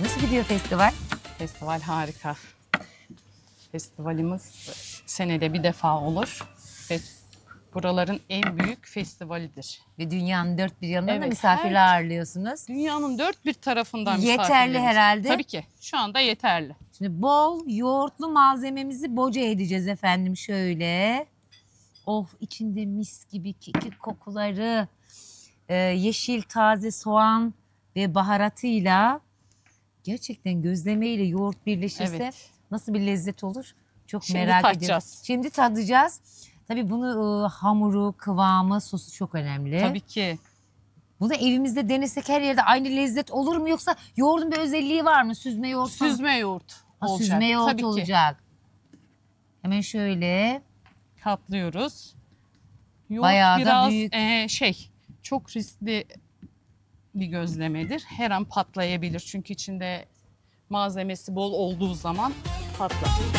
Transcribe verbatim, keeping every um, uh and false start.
Nasıl gidiyor festival? Festival harika. Festivalimiz senede bir defa olur. Ve buraların en büyük festivalidir. Ve dünyanın dört bir yanından da Evet, misafirler her- ağırlıyorsunuz. Dünyanın dört bir tarafından Yeterli misafirlerimiz. herhalde. Tabii ki. Şu anda yeterli. Şimdi bol yoğurtlu malzememizi boca edeceğiz efendim şöyle. Oh, içinde mis gibi kekik kokuları, e, yeşil taze soğan ve baharatıyla gerçekten gözleme ile yoğurt birleşirse Evet. nasıl bir lezzet olur? Çok Şimdi merak ediyorum. tadacağız. Şimdi tadacağız. Tabii bunu e, hamuru, kıvamı, sosu çok önemli. Tabii ki. Bunu evimizde denesek her yerde aynı lezzet olur mu, yoksa yoğurdun bir özelliği var mı? Süzme yoğurt falan. Süzme yoğurt Ha, olacak. süzme yoğurt Tabii ki. olacak. Hemen şöyle. Katlıyoruz. Yoğurt Bayağı da biraz büyük. e, şey çok riskli bir gözlemedir. Her an patlayabilir. Çünkü içinde malzemesi bol olduğu zaman patlar.